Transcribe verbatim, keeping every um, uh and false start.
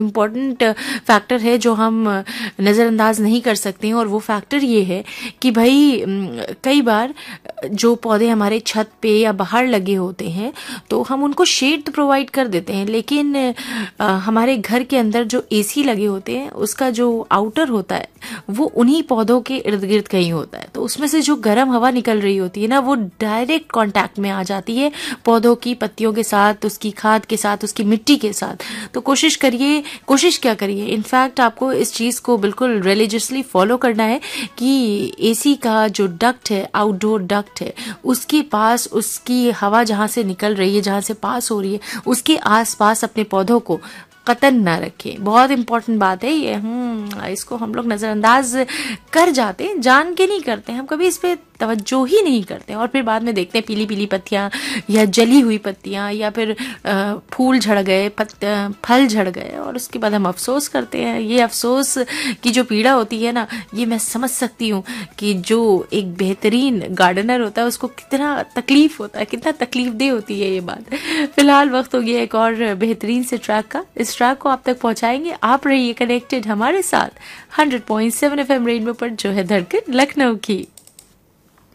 Important factor है जो हम नज़रअंदाज नहीं कर सकते हैं, और वो फैक्टर ये है कि भाई कई बार जो पौधे हमारे छत पे या बाहर लगे होते हैं तो हम उनको शेड तो प्रोवाइड कर देते हैं, लेकिन आ, हमारे घर के अंदर जो एसी लगे होते हैं उसका जो आउटर होता है वो उन्हीं पौधों के इर्द गिर्द कहीं होता है, तो उसमें से जो गर्म हवा निकल रही होती है ना वो डायरेक्ट कांटेक्ट में आ जाती है पौधों की पत्तियों के साथ, उसकी खाद के साथ, उसकी मिट्टी के साथ। तो कोशिश करिए, कोशिश क्या करिए, इनफैक्ट आपको इस चीज़ को बिल्कुल रिलीजियसली फॉलो करना है कि एसी का जो डक्ट है, आउटडोर डक्ट है, उसके पास उसकी हवा जहाँ से निकल रही है, जहाँ से पास हो रही है, उसके आसपास अपने पौधों को कतन ना रखें। बहुत इंपॉर्टेंट बात है ये। हम्म इसको हम लोग नज़रअंदाज कर जाते हैं, जान के नहीं करते, हम कभी इस पे तवज्जो ही नहीं करते, और फिर बाद में देखते हैं पीली पीली पत्तियां या जली हुई पत्तियां या फिर फूल झड़ गए, फल झड़ गए, और उसके बाद हम अफसोस करते हैं। ये अफसोस की जो पीड़ा होती है ना, ये मैं समझ सकती हूँ कि जो एक बेहतरीन गार्डनर होता है उसको कितना तकलीफ होता है, कितना तकलीफ दे होती है ये बात। फिलहाल वक्त हो गया एक और बेहतरीन से ट्रैक का। इस ट्रैक को आप तक पहुंचाएंगे, आप रहिए कनेक्टेड हमारे साथ hundred point seven F M rainbow पर, जो है धड़कन लखनऊ की।